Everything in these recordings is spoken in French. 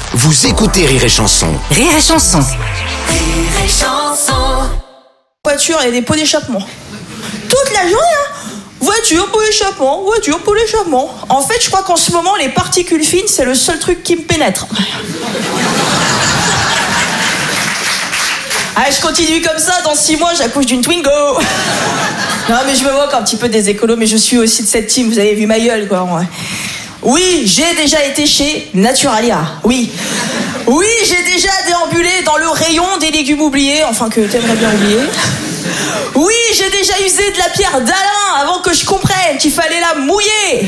Vous écoutez Rire et Chanson. Rire et Chanson. Rire et Chanson. Voiture et des pots d'échappement. Toute la journée, hein. Voiture, pot d'échappement, voiture, pot d'échappement. En fait, je crois qu'en ce moment, les particules fines, c'est le seul truc qui me pénètre. Allez, je continue comme ça, dans 6 mois, j'accouche d'une Twingo. Non, mais je me moque un petit peu des écolos, mais je suis aussi de cette team, vous avez vu ma gueule, quoi. Ouais. Oui, j'ai déjà été chez Naturalia, oui. Oui, j'ai déjà déambulé dans le rayon des légumes oubliés, enfin que t'aimerais bien oublier. Oui, j'ai déjà usé de la pierre d'Alain avant que je comprenne qu'il fallait la mouiller.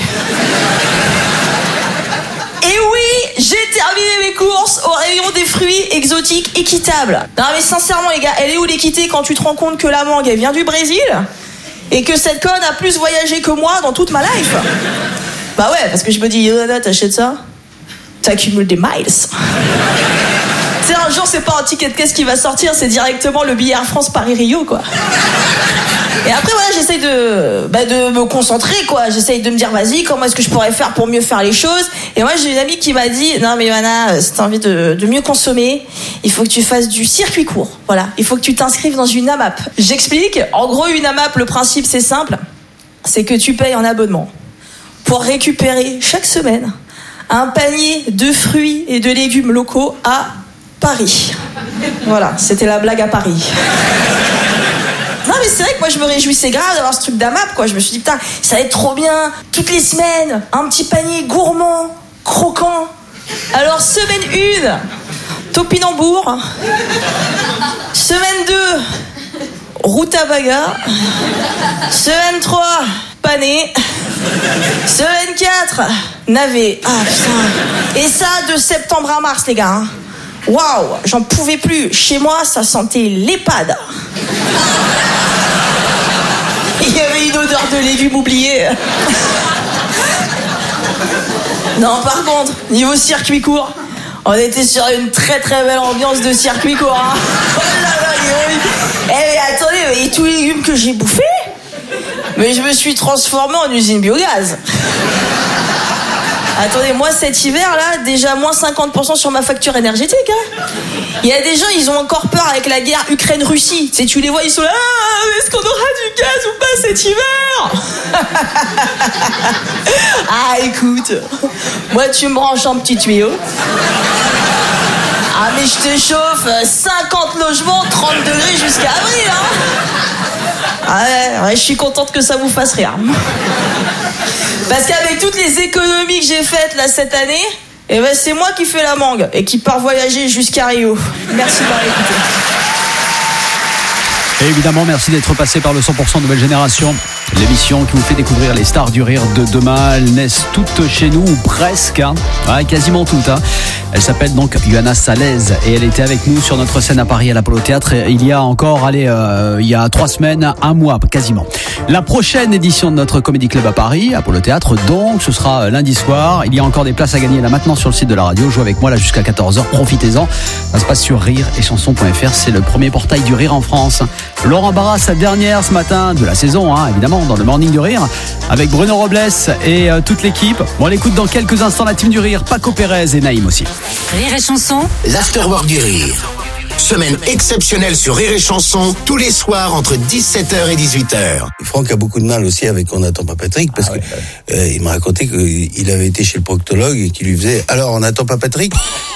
Et oui, j'ai terminé mes courses au rayon des fruits exotiques équitables. Non mais sincèrement les gars, elle est où l'équité quand tu te rends compte que la mangue elle vient du Brésil et que cette conne a plus voyagé que moi dans toute ma life? Bah ouais, parce que je me dis, t'achètes ça, t'accumules des miles. Tu sais, un jour c'est pas un ticket de caisse qui va sortir, c'est directement le billet Air France Paris-Rio quoi. Et après voilà, j'essaye de me concentrer quoi, j'essaye de me dire vas-y, comment est-ce que je pourrais faire pour mieux faire les choses. Et moi j'ai une amie qui m'a dit non mais Johanna, si t'as envie de mieux consommer, il faut que tu fasses du circuit court. Voilà, il faut que tu t'inscrives dans une AMAP. J'explique, en gros une AMAP, le principe c'est simple, c'est que tu payes un abonnement pour récupérer chaque semaine un panier de fruits et de légumes locaux à Paris. Voilà, c'était la blague à Paris. Non mais c'est vrai que moi je me réjouissais grave d'avoir ce truc d'AMAP quoi. Je me suis dit putain, ça va être trop bien. Toutes les semaines, un petit panier gourmand, croquant. Alors semaine 1, topinambour. Semaine 2, rutabaga. Semaine 3, pané. Semaine 4, navet. Ah putain. Et ça de septembre à mars les gars. Hein. Waouh, j'en pouvais plus. Chez moi, ça sentait l'EHPAD. Il y avait une odeur de légumes oubliés. Non, par contre, niveau circuit court, on était sur une très très belle ambiance de circuit court. Hein. Oh là là, mais attendez, et tous les légumes que j'ai bouffés, mais je me suis transformé en usine biogaz. Attendez, moi cet hiver là, déjà moins 50% sur ma facture énergétique. Hein. Il y a des gens, ils ont encore peur avec la guerre Ukraine-Russie. Tu sais, tu les vois, ils sont là, est-ce qu'on aura du gaz ou pas cet hiver? Ah écoute, moi tu me branches un petit tuyau. Ah mais je te chauffe, 50 logements, 30 degrés jusqu'à avril. Hein. Ah ouais, je suis contente que ça vous fasse rire. Parce qu'avec toutes les économies que j'ai faites là cette année, eh ben c'est moi qui fais la mangue et qui part voyager jusqu'à Rio. Merci de m'avoir écouté. Et évidemment, merci d'être passé par le 100% Nouvelle Génération. L'émission qui vous fait découvrir les stars du rire de demain. Elles naissent toutes chez nous, ou presque. Hein. Ouais, quasiment toutes. Hein. Elle s'appelle donc Johanna Salez et elle était avec nous sur notre scène à Paris à l'Apollo Théâtre il y a encore, il y a 3 semaines, 1 mois quasiment. La prochaine édition de notre Comedy Club à Paris, Apollo Théâtre, donc ce sera lundi soir. Il y a encore des places à gagner là maintenant sur le site de la radio. Jouez avec moi là jusqu'à 14h, profitez-en. Ça se passe sur rireetchanson.fr, c'est le premier portail du rire en France. Laurent Barra, sa dernière ce matin de la saison, hein, évidemment, dans le Morning du Rire, avec Bruno Robles et toute l'équipe. Bon, on l'écoute dans quelques instants, la team du Rire, Paco Pérez et Naïm aussi. Rire et Chanson. L'Afterwork du Rire. Semaine exceptionnelle sur Rire et Chanson, tous les soirs entre 17h et 18h. Franck a beaucoup de mal aussi avec On n'attend pas Patrick, parce que il m'a raconté qu'il avait été chez le proctologue et qu'il lui faisait « Alors, on n'attend pas Patrick ?»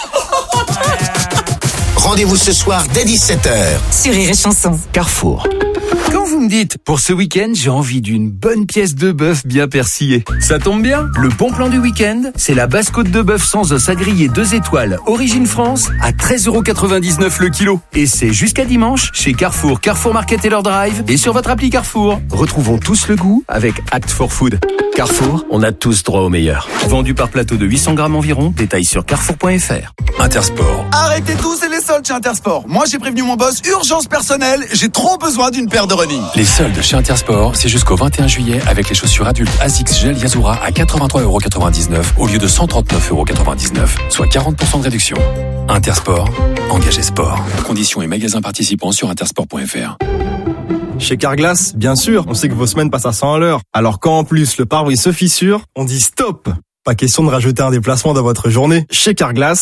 Rendez-vous ce soir dès 17h. Sur Rire et Chanson. Carrefour. Quand vous me dites, pour ce week-end, j'ai envie d'une bonne pièce de bœuf bien persillée. Ça tombe bien, le bon plan du week-end, c'est la basse côte de bœuf sans os à griller 2 étoiles, origine France, à 13,99€ le kilo. Et c'est jusqu'à dimanche, chez Carrefour, Carrefour Market et leur drive, et sur votre appli Carrefour. Retrouvons tous le goût avec Act for Food. Carrefour, on a tous droit au meilleur. Vendu par plateau de 800 grammes environ, détail sur carrefour.fr. Intersport. Arrêtez tous, c'est les soldes chez Intersport. Moi, j'ai prévenu mon boss, urgence personnelle, j'ai trop besoin d'une paire de running. Les soldes chez Intersport, c'est jusqu'au 21 juillet avec les chaussures adultes Asics Gel Yazura à 83,99€ au lieu de 139,99€, soit 40% de réduction. Intersport, engagez sport. Conditions et magasins participants sur intersport.fr. Chez Carglass, bien sûr, on sait que vos semaines passent à 100 à l'heure. Alors quand en plus le pare-brise se fissure, on dit stop. Pas question de rajouter un déplacement dans votre journée. Chez Carglass,